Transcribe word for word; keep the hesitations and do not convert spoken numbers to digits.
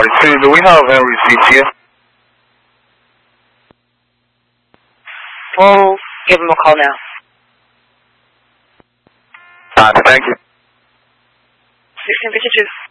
forty-two, do we have any receipts here? We'll give him a call now. Alright, thank you. sixteen fifty-two.